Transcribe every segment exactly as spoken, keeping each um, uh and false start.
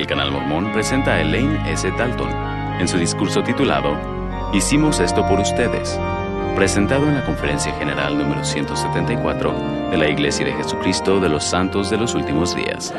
Canal Mormón presenta a Elaine S. Dalton en su discurso titulado Hicimos esto por ustedes, presentado en la Conferencia General número ciento setenta y cuatro de la Iglesia de Jesucristo de los Santos de los Últimos Días.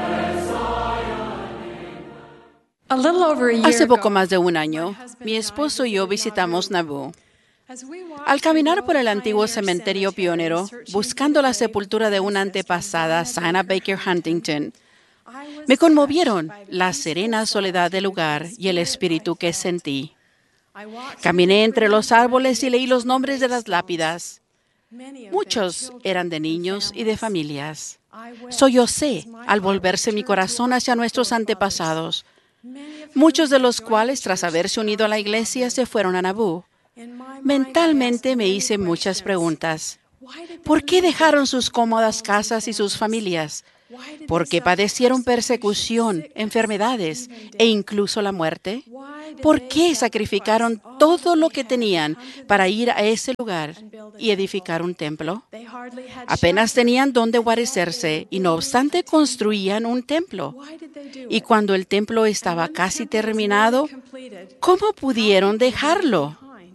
Hace poco más de un año, mi esposo y yo visitamos Nauvoo. Al caminar por el antiguo cementerio pionero, buscando la sepultura de una antepasada, Sana Baker Huntington, me conmovieron la serena soledad del lugar y el espíritu que sentí. Caminé entre los árboles y leí los nombres de las lápidas. Muchos eran de niños y de familias. Sollocé al volverse mi corazón hacia nuestros antepasados, muchos de los cuales, tras haberse unido a la iglesia, se fueron a Nauvoo. Mentalmente me hice muchas preguntas. ¿Por qué dejaron sus cómodas casas y sus familias? ¿Por qué padecieron persecución, enfermedades e incluso la muerte? ¿Por qué sacrificaron todo lo que tenían para ir a ese lugar y edificar un templo? Apenas tenían dónde guarecerse y no obstante construían un templo. Y cuando el templo estaba casi terminado, ¿cómo pudieron dejarlo?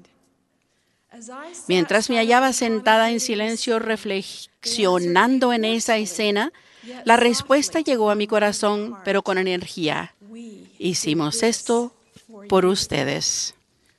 Mientras me hallaba sentada en silencio reflexionando en esa escena, la respuesta llegó a mi corazón, pero con energía. Hicimos esto por ustedes.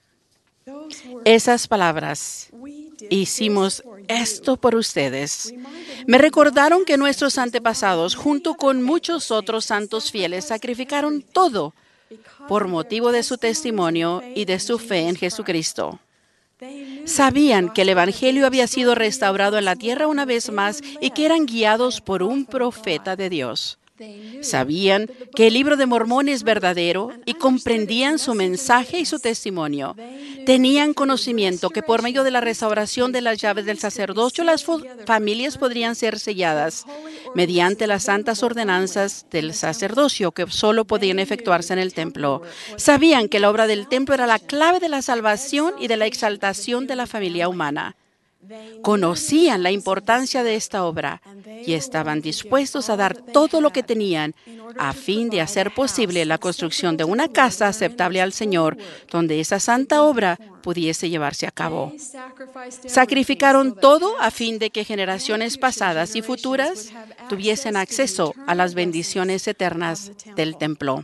Esas palabras, hicimos esto por ustedes, me recordaron que nuestros antepasados, junto con muchos otros santos fieles, sacrificaron todo por motivo de su testimonio y de su fe en Jesucristo. Sabían que el Evangelio había sido restaurado en la tierra una vez más y que eran guiados por un profeta de Dios. Sabían que el libro de Mormón es verdadero y comprendían su mensaje y su testimonio. Tenían conocimiento que por medio de la restauración de las llaves del sacerdocio, las familias podrían ser selladas mediante las santas ordenanzas del sacerdocio que solo podían efectuarse en el templo. Sabían que la obra del templo era la clave de la salvación y de la exaltación de la familia humana. Conocían la importancia de esta obra y estaban dispuestos a dar todo lo que tenían a fin de hacer posible la construcción de una casa aceptable al Señor, donde esa santa obra pudiese llevarse a cabo. Sacrificaron todo a fin de que generaciones pasadas y futuras tuviesen acceso a las bendiciones eternas del templo.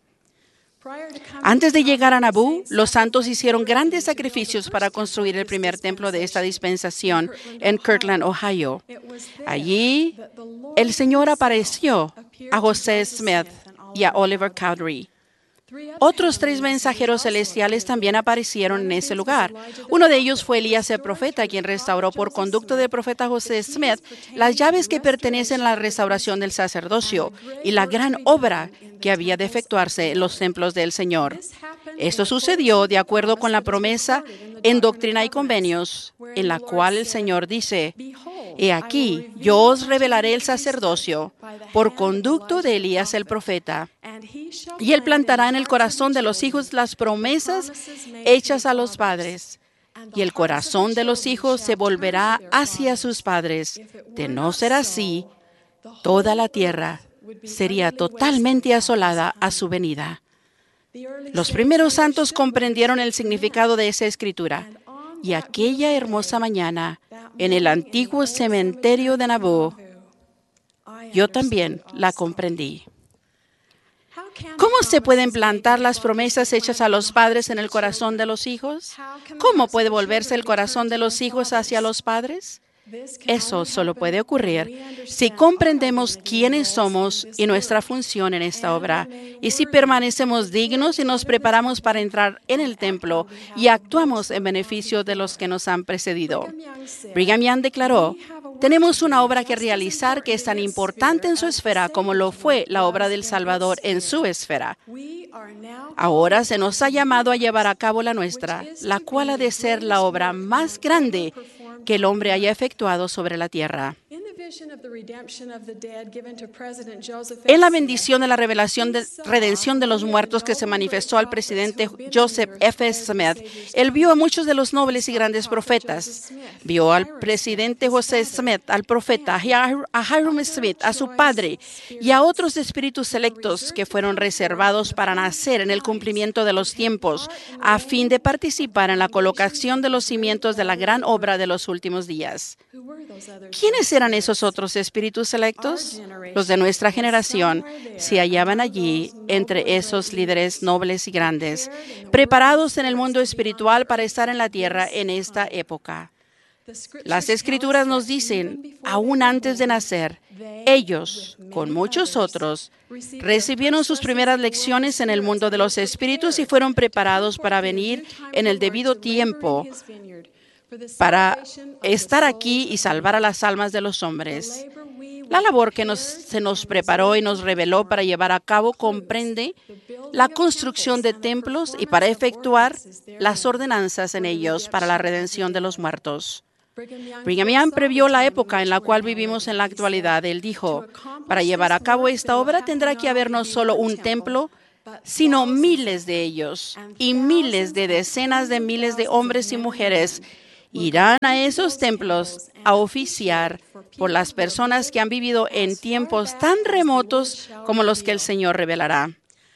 Antes de llegar a Nauvoo, los santos hicieron grandes sacrificios para construir el primer templo de esta dispensación en Kirtland, Ohio. Allí, el Señor apareció a José Smith y a Oliver Cowdery. Otros tres mensajeros celestiales también aparecieron en ese lugar. Uno de ellos fue Elías el profeta, quien restauró por conducto del profeta José Smith las llaves que pertenecen a la restauración del sacerdocio y la gran obra que había de efectuarse en los templos del Señor. Esto sucedió de acuerdo con la promesa en Doctrina y Convenios, en la cual el Señor dice: He aquí, yo os revelaré el sacerdocio por conducto de Elías el profeta, y él plantará en el corazón de los hijos las promesas hechas a los padres, y el corazón de los hijos se volverá hacia sus padres. De no ser así, toda la tierra sería totalmente asolada a su venida. Los primeros santos comprendieron el significado de esa escritura, y aquella hermosa mañana, en el antiguo cementerio de Nauvoo, yo también la comprendí. ¿Cómo se pueden plantar las promesas hechas a los padres en el corazón de los hijos? ¿Cómo puede volverse el corazón de los hijos hacia los padres? Eso solo puede ocurrir si comprendemos quiénes somos y nuestra función en esta obra, y si permanecemos dignos y nos preparamos para entrar en el templo y actuamos en beneficio de los que nos han precedido. Brigham Young declaró: tenemos una obra que realizar que es tan importante en su esfera como lo fue la obra del Salvador en su esfera. Ahora se nos ha llamado a llevar a cabo la nuestra, la cual ha de ser la obra más grande que el hombre haya efectuado sobre la tierra. En la bendición de la revelación de redención de los muertos que se manifestó al presidente Joseph F. Smith, él vio a muchos de los nobles y grandes profetas. Vio al presidente José Smith, al profeta, a Hyrum Smith, a su padre y a otros espíritus selectos que fueron reservados para nacer en el cumplimiento de los tiempos a fin de participar en la colocación de los cimientos de la gran obra de los últimos días. ¿Quiénes eran esos otros espíritus selectos? Los de nuestra generación se hallaban allí entre esos líderes nobles y grandes, preparados en el mundo espiritual para estar en la tierra en esta época. Las Escrituras nos dicen, aún antes de nacer, ellos, con muchos otros, recibieron sus primeras lecciones en el mundo de los espíritus y fueron preparados para venir en el debido tiempo para estar aquí y salvar a las almas de los hombres. La labor que nos, se nos preparó y nos reveló para llevar a cabo comprende la construcción de templos y para efectuar las ordenanzas en ellos para la redención de los muertos. Brigham Young previó la época en la cual vivimos en la actualidad. Él dijo, para llevar a cabo esta obra tendrá que haber no solo un templo, sino miles de ellos y miles de decenas de miles de hombres y mujeres irán a esos templos a oficiar por las personas que han vivido en tiempos tan remotos como los que el Señor revelará.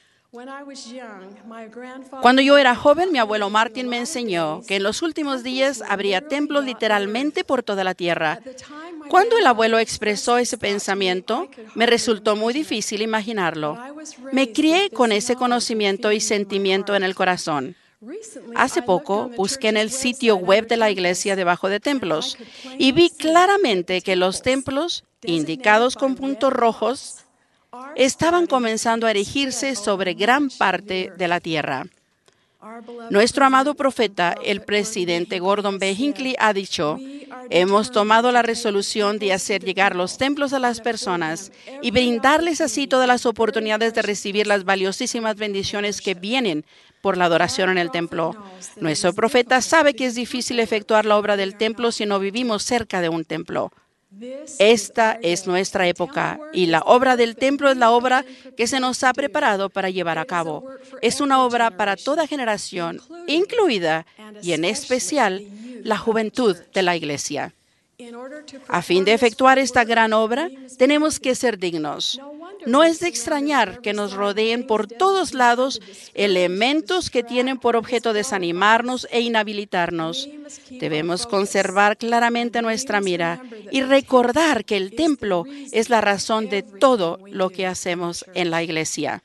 Cuando yo era joven, mi abuelo Martin me enseñó que en los últimos días habría templos literalmente por toda la tierra. Cuando el abuelo expresó ese pensamiento, me resultó muy difícil imaginarlo. Me crié con ese conocimiento y sentimiento en el corazón. Hace poco busqué en el sitio web de la iglesia debajo de templos y vi claramente que los templos, indicados con puntos rojos, estaban comenzando a erigirse sobre gran parte de la tierra. Nuestro amado profeta, el presidente Gordon B. Hinckley, ha dicho, hemos tomado la resolución de hacer llegar los templos a las personas y brindarles así todas las oportunidades de recibir las valiosísimas bendiciones que vienen por la adoración en el templo. Nuestro profeta sabe que es difícil efectuar la obra del templo si no vivimos cerca de un templo. Esta es nuestra época y la obra del templo es la obra que se nos ha preparado para llevar a cabo. Es una obra para toda generación, incluida y en especial la juventud de la iglesia. A fin de efectuar esta gran obra, tenemos que ser dignos. No es de extrañar que nos rodeen por todos lados elementos que tienen por objeto desanimarnos e inhabilitarnos. Debemos conservar claramente nuestra mira y recordar que el templo es la razón de todo lo que hacemos en la iglesia.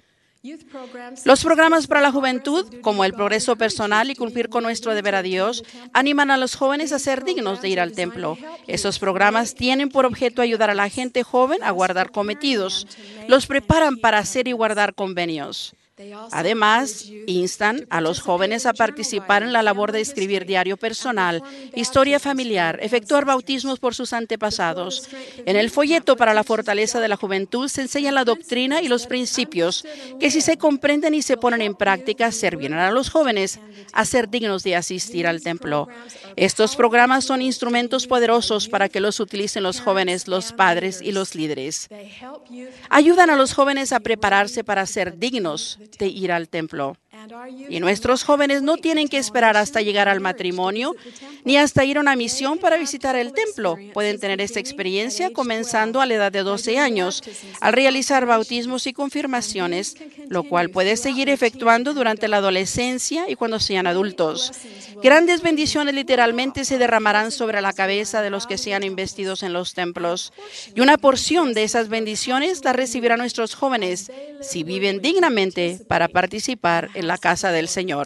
Los programas para la juventud, como el progreso personal y cumplir con nuestro deber a Dios, animan a los jóvenes a ser dignos de ir al templo. Esos programas tienen por objeto ayudar a la gente joven a guardar cometidos. Los preparan para hacer y guardar convenios. Además, instan a los jóvenes a participar en la labor de escribir diario personal, historia familiar, efectuar bautismos por sus antepasados. En el folleto para la fortaleza de la juventud se enseña la doctrina y los principios que, si se comprenden y se ponen en práctica, servirán a los jóvenes a ser dignos de asistir al templo. Estos programas son instrumentos poderosos para que los utilicen los jóvenes, los padres y los líderes. Ayudan a los jóvenes a prepararse para ser dignos de ir al templo. Y nuestros jóvenes no tienen que esperar hasta llegar al matrimonio ni hasta ir a una misión para visitar el templo. Pueden tener esta experiencia comenzando a la edad de doce años, al realizar bautismos y confirmaciones, lo cual puede seguir efectuando durante la adolescencia y cuando sean adultos. Grandes bendiciones literalmente se derramarán sobre la cabeza de los que sean investidos en los templos. Y una porción de esas bendiciones la recibirán nuestros jóvenes si viven dignamente para participar en la casa del Señor.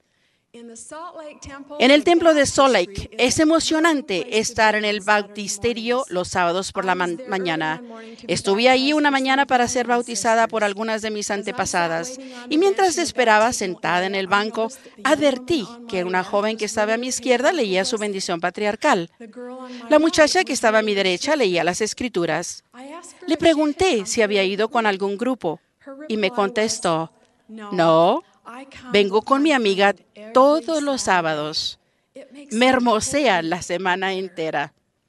En el templo de Salt Lake es emocionante estar en el bautisterio los sábados por la ma- mañana. Estuve ahí una mañana para ser bautizada por algunas de mis antepasadas y mientras esperaba sentada en el banco, advertí que una joven que estaba a mi izquierda leía su bendición patriarcal. La muchacha que estaba a mi derecha leía las Escrituras. Le pregunté si había ido con algún grupo y me contestó, no, vengo con mi amiga todos los sábados. Me hermosea la semana entera.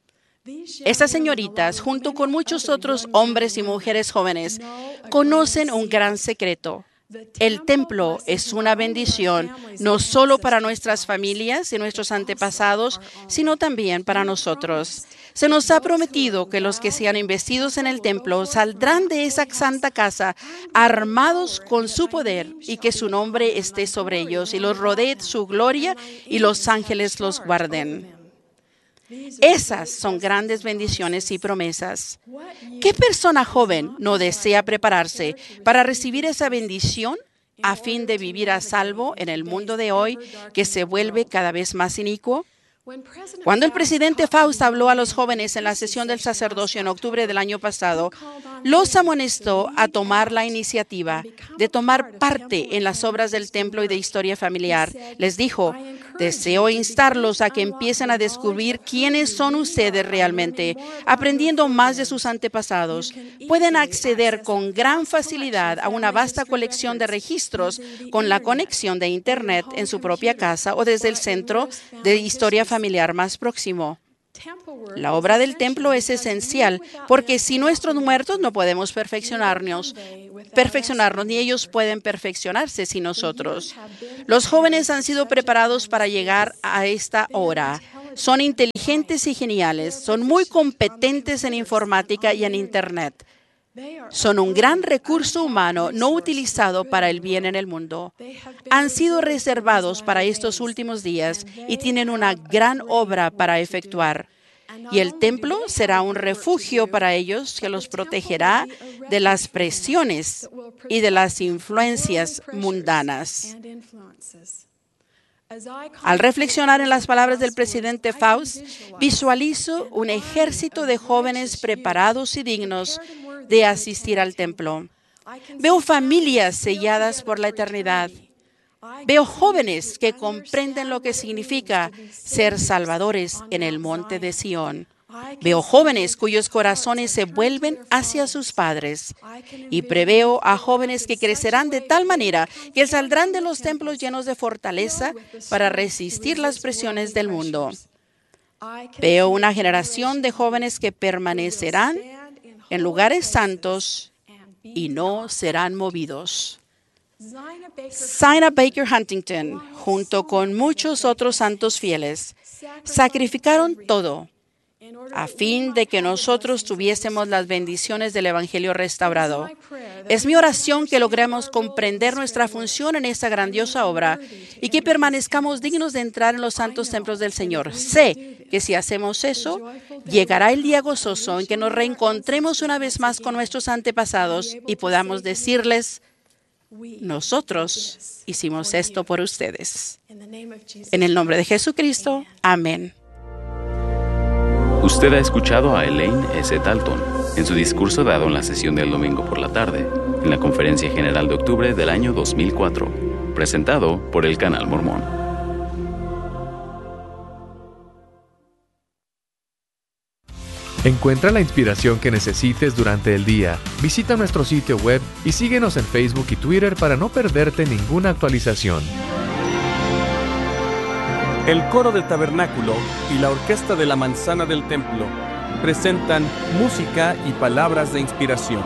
Estas señoritas, junto con muchos otros hombres y mujeres jóvenes, conocen un gran secreto. El templo es una bendición no solo para nuestras familias y nuestros antepasados, sino también para nosotros. Se nos ha prometido que los que sean investidos en el templo saldrán de esa santa casa armados con su poder y que su nombre esté sobre ellos y los rodee su gloria y los ángeles los guarden. Esas son grandes bendiciones y promesas. ¿Qué persona joven no desea prepararse para recibir esa bendición a fin de vivir a salvo en el mundo de hoy que se vuelve cada vez más inicuo? Cuando el presidente Faust habló a los jóvenes en la sesión del sacerdocio en octubre del año pasado, los amonestó a tomar la iniciativa de tomar parte en las obras del templo y de historia familiar. Les dijo, deseo instarlos a que empiecen a descubrir quiénes son ustedes realmente, aprendiendo más de sus antepasados. Pueden acceder con gran facilidad a una vasta colección de registros con la conexión de Internet en su propia casa o desde el centro de historia familiar más próximo. La obra del templo es esencial porque sin nuestros muertos no podemos perfeccionarnos, perfeccionarnos, ni ellos pueden perfeccionarse sin nosotros. Los jóvenes han sido preparados para llegar a esta hora. Son inteligentes y geniales, son muy competentes en informática y en Internet. Son un gran recurso humano no utilizado para el bien en el mundo. Han sido reservados para estos últimos días y tienen una gran obra para efectuar. Y el templo será un refugio para ellos que los protegerá de las presiones y de las influencias mundanas. Al reflexionar en las palabras del presidente Faust, visualizo un ejército de jóvenes preparados y dignos de asistir al templo. Veo familias selladas por la eternidad. Veo jóvenes que comprenden lo que significa ser salvadores en el monte de Sión. Veo jóvenes cuyos corazones se vuelven hacia sus padres. Y preveo a jóvenes que crecerán de tal manera que saldrán de los templos llenos de fortaleza para resistir las presiones del mundo. Veo una generación de jóvenes que permanecerán en lugares santos y no serán movidos. Zina Baker Huntington, junto con muchos otros santos fieles, sacrificaron todo a fin de que nosotros tuviésemos las bendiciones del Evangelio restaurado. Es mi oración que logremos comprender nuestra función en esta grandiosa obra y que permanezcamos dignos de entrar en los santos templos del Señor. Sé que si hacemos eso, llegará el día gozoso en que nos reencontremos una vez más con nuestros antepasados y podamos decirles, nosotros hicimos esto por ustedes. En el nombre de Jesucristo, amén. Usted ha escuchado a Elaine S. Dalton en su discurso dado en la sesión del domingo por la tarde, en la Conferencia General de octubre del año dos mil cuatro, presentado por el Canal Mormón. Encuentra la inspiración que necesites durante el día. Visita nuestro sitio web y síguenos en Facebook y Twitter para no perderte ninguna actualización. El coro del tabernáculo y la orquesta de la manzana del templo presentan música y palabras de inspiración.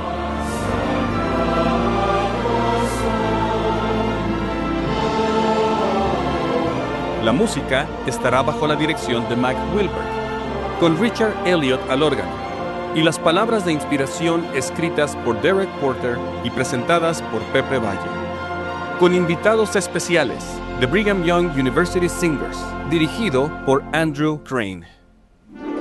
La música estará bajo la dirección de Mike Wilbert, con Richard Elliott al órgano, y las palabras de inspiración escritas por Derek Porter y presentadas por Pepe Valle, con invitados especiales, The Brigham Young University Singers, dirigido por Andrew Crane.